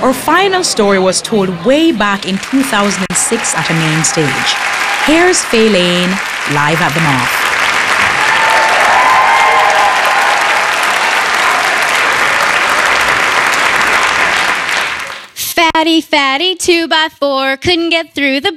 Our final story was told way back in 2006 at a main stage. Here's Faye Lane live at the Moth. Fatty, 2x4, couldn't get through the